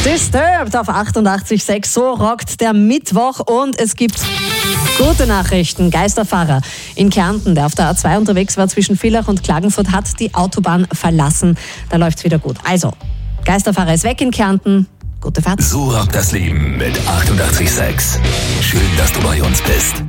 Disturbed auf 88,6. So rockt der Mittwoch und es gibt gute Nachrichten. Geisterfahrer in Kärnten, der auf der A2 unterwegs war zwischen Villach und Klagenfurt, hat die Autobahn verlassen. Da läuft's wieder gut. Also, Geisterfahrer ist weg in Kärnten. Gute Fahrt. So rockt das Leben mit 88,6. Schön, dass du bei uns bist.